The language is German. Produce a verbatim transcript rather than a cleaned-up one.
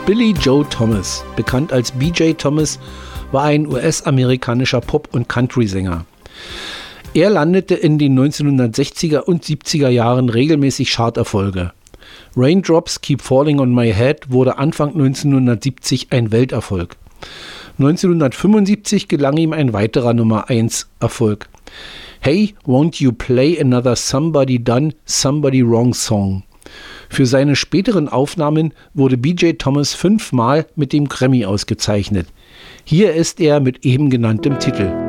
Billy Joe Thomas, bekannt als B J Thomas, war ein U S-amerikanischer Pop- und Country-Sänger. Er landete in den neunzehnhundertsechziger und siebziger Jahren regelmäßig Charterfolge. Raindrops Keep Falling on My Head wurde Anfang neunzehnhundertsiebzig ein Welterfolg. neunzehnhundertfünfundsiebzig gelang ihm ein weiterer Nummer eins Erfolg. Hey, Won't You Play Another Somebody Done Somebody Wrong Song. Für seine späteren Aufnahmen wurde B J Thomas fünfmal mit dem Grammy ausgezeichnet. Hier ist er mit eben genanntem Titel.